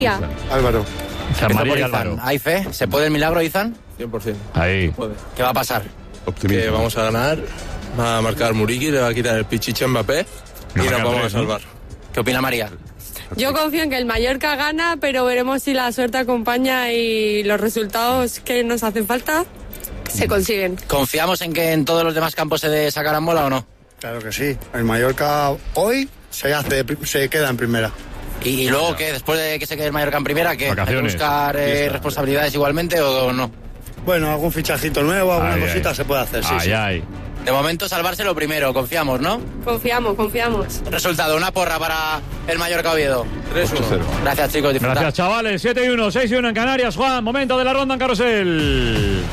Álvaro. María y Álvaro. ¿Hay fe? ¿Se puede el milagro, Izan? 100%. Ahí. ¿Qué va a pasar? Que vamos a ganar, va a marcar Muriqui, le va a quitar el pichiche a Mbappé y nos vamos a salvar. ¿Qué opina María? Yo confío en que el Mallorca gana, pero veremos si la suerte acompaña y los resultados que nos hacen falta se consiguen. ¿Confiamos en que en todos los demás campos se sacarán bola o no? Claro que sí. El Mallorca hoy se queda en primera. ¿Y luego qué? Después de que se quede el Mallorca en primera, ¿qué? ¿Hay que buscar responsabilidades igualmente o no? Bueno, algún fichajito nuevo, alguna cosita se puede hacer, sí. De momento salvarse lo primero, confiamos, ¿no? Confiamos. Resultado, una porra para el Mallorca Oviedo. 3-1. Gracias, chicos, disfrutad. Gracias, chavales. 7-1, 6-1 en Canarias. Juan, momento de la ronda en Carrusel.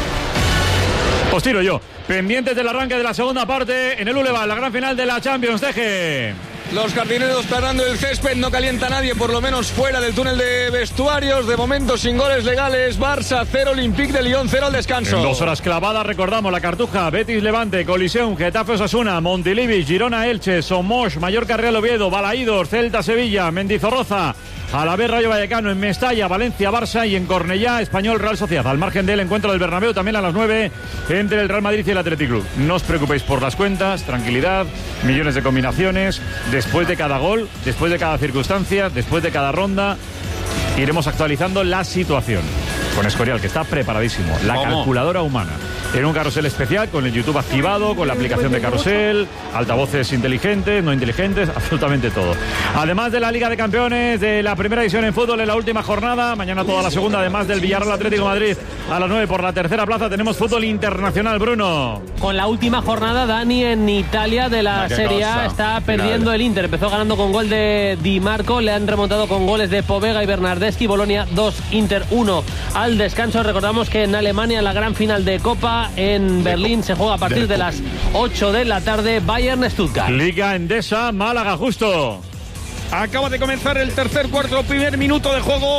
Os tiro yo. Pendientes del arranque de la segunda parte en el Boulevard, la gran final de la Champions. Deje. Los jardineros parando el césped, no calienta nadie, por lo menos fuera del túnel de vestuarios. De momento sin goles legales. Barça 0, Olympique de Lyon 0 al descanso. En 2 horas clavadas, recordamos, la Cartuja, Betis Levante, Coliseum, Getafe Osasuna, Montilivi, Girona Elche, Somos, Mallorca Real Oviedo, Balaídos, Celta Sevilla, Mendizorroza, Alavés Rayo Vallecano, en Mestalla, Valencia Barça y en Cornellá Español Real Sociedad. Al margen del encuentro del Bernabéu también a las 9 entre el Real Madrid y el Athletic Club. No os preocupéis por las cuentas, tranquilidad, millones de combinaciones. Después de cada gol, después de cada circunstancia, después de cada ronda, iremos actualizando la situación. Con Escorial, que está preparadísimo. La calculadora humana. En un carrusel especial, con el YouTube activado, con la aplicación de Carrusel, altavoces inteligentes, no inteligentes, absolutamente todo. Además de la Liga de Campeones, de la primera división en fútbol en la última jornada, mañana toda la segunda, además del Villarreal Atlético de Madrid a las 9 por la tercera plaza, tenemos fútbol internacional, Bruno. Con la última jornada, Dani, en Italia de la Serie A está perdiendo el Inter. Empezó ganando con gol de Di Marco, le han remontado con goles de Povega y Bernardeschi. Bolonia 2, Inter 1 al descanso. Recordamos que en Alemania la gran final de Copa en Berlín se juega a partir de las 8 de la tarde. Bayern-Stuttgart. Liga Endesa, Málaga, justo. Acaba de comenzar el tercer cuarto, primer minuto de juego.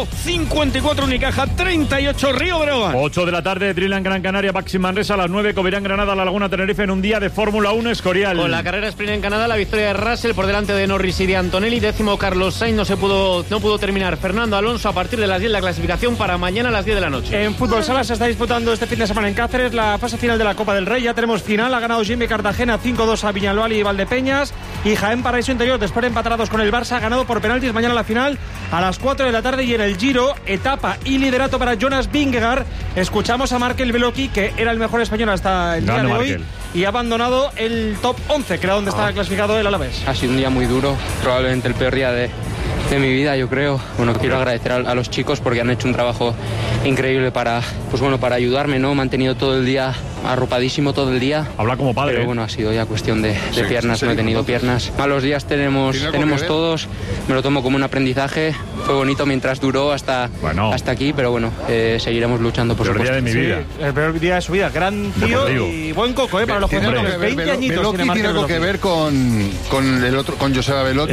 54 Unicaja, 38 Río Breogán. 8 de la tarde, Dreamland Gran Canaria, Baxi Manresa. A las 9, Covirán Granada, La Laguna Tenerife en un día de Fórmula 1, Escorial. Con la carrera sprint en Canadá, la victoria de Russell por delante de Norris y de Antonelli. 10º Carlos Sainz, no pudo terminar. Fernando Alonso a partir de las 10 la clasificación para mañana a las 10 de la noche. En fútbol sala se está disputando este fin de semana en Cáceres la fase final de la Copa del Rey. Ya tenemos final, ha ganado Jimmy Cartagena 5-2 a Viñalbal y Valdepeñas. Y Jaén Paraíso Interior, después de empatados con el Barça, ha ganado por penaltis. Mañana la final a las 4 de la tarde. Y en el Giro, etapa y liderato para Jonas Vingegaard. Escuchamos a Markel Beloki, que era el mejor español hasta el día de hoy, y ha abandonado el top 11, que era donde estaba clasificado el Alavés. Ha sido un día muy duro, probablemente el peor día de mi vida, yo creo. Bueno, quiero agradecer a los chicos porque han hecho un trabajo increíble para ayudarme, ¿no? Me han tenido todo el día arropadísimo todo el día. Habla como padre. Pero bueno, ha sido ya cuestión de piernas, no he tenido piernas. Malos días tenemos todos, me lo tomo como un aprendizaje. Fue bonito mientras duró hasta aquí, pero bueno, seguiremos luchando por supuesto. El peor día de mi vida. Sí, el peor día de su vida. Gran tío y buen coco, para los jugadores. 20 añitos. Beloki tiene algo que ver con el otro, con Joseba Beloki.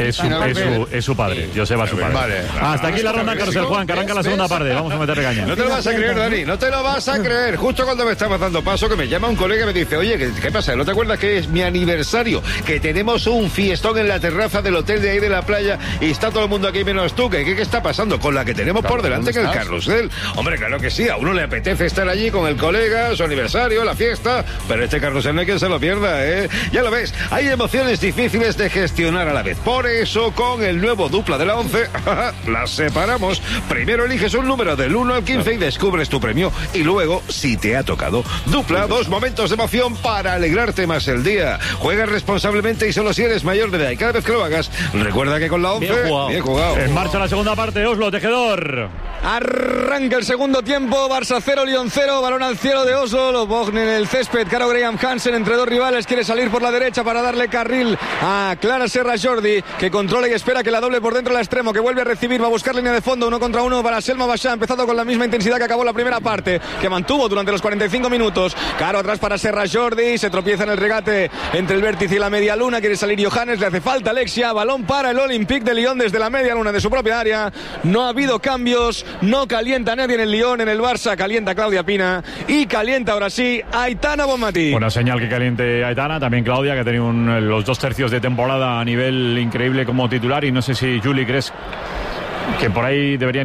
Es su padre. Joseba es su padre. Vale. Hasta aquí la ronda, Carlos Juan, que arranca la segunda parte. Vamos a meterle caña. No te lo vas a creer, Dani, no te lo vas a creer. Justo cuando me estabas dando paso, que me llama un colega y me dice, oye, ¿qué pasa? ¿No te acuerdas que es mi aniversario? Que tenemos un fiestón en la terraza del hotel de ahí de la playa y está todo el mundo aquí menos tú. ¿Qué está pasando? Con la que tenemos por delante en el carrusel. Hombre, claro que sí, a uno le apetece estar allí con el colega, su aniversario, la fiesta, pero este carrusel no hay quien se lo pierda, ¿eh? Ya lo ves, hay emociones difíciles de gestionar a la vez. Por eso, con el nuevo dupla de la 11, las separamos. Primero eliges un número del 1 al 15 y descubres tu premio. Y luego, si te ha tocado, dupla, 2 momentos de emoción para alegrarte más el día. Juega responsablemente y solo si eres mayor de edad. Y cada vez que lo hagas, recuerda que con la 11, bien jugado. En marcha la segunda parte, Oslo, Tejedor. Arranca el segundo tiempo, Barça 0, Lyon 0, balón al cielo de Oslo, lo Bogne en el césped, Caro Graham Hansen entre dos rivales, quiere salir por la derecha para darle carril a Clara Serra Jordi, que controla y espera que la doble por dentro del extremo, que vuelve a recibir, va a buscar línea de fondo, 1 contra 1 para Selma Bachá, empezado con la misma intensidad que acabó la primera parte, que mantuvo durante los 45 minutos, Caro atrás para Serra Jordi, se tropieza en el regate entre el vértice y la media luna, quiere salir Johannes, le hace falta Alexia, balón para el Olympique de Lyon desde la media luna de su propia área, no ha habido cambios, no calienta nadie en el Lyon, en el Barça calienta Claudia Pina y calienta ahora sí Aitana Bonmatí. Buena señal que caliente Aitana, también Claudia, que ha tenido los 2 tercios de temporada a nivel increíble como titular, y no sé si Juli crees que por ahí deberían